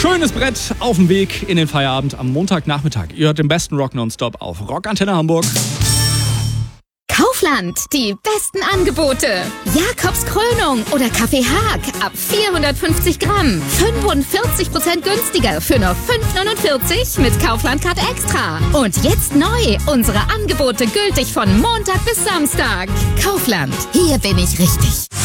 Schönes Brett auf dem Weg in den Feierabend am Montagnachmittag. Ihr hört den besten Rock nonstop auf Rockantenne Hamburg. Kaufland, die besten Angebote. Jakobs Krönung oder Kaffee Haag ab 450 Gramm. 45% günstiger für nur 5,49 mit Kaufland-Card Extra. Und jetzt neu, unsere Angebote gültig von Montag bis Samstag. Kaufland, hier bin ich richtig.